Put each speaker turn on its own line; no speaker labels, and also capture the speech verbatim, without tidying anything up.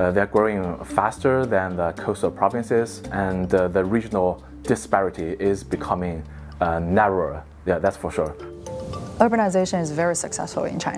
Uh, they're growing faster than the coastal provinces, and uh, the regional disparity is becoming uh, narrower. Yeah, that's for sure.
Urbanization is very successful in China.